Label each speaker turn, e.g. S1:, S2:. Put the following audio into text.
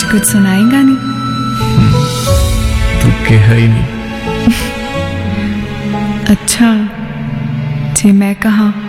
S1: कुछ सुनाएगा नहीं?
S2: तू कहा ही नहीं।
S1: अच्छा जे मैं कहा